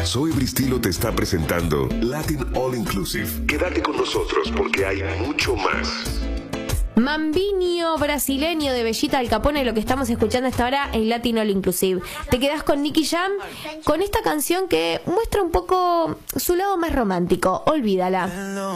Soy Bristilo te está presentando Latin All Inclusive. Quédate con nosotros porque hay mucho más. Mambinho brasileño de Bellita Al Capone, lo que estamos escuchando hasta ahora en Latin All Inclusive. Te quedás con Nicky Jam con esta canción que muestra un poco su lado más romántico. Olvídala.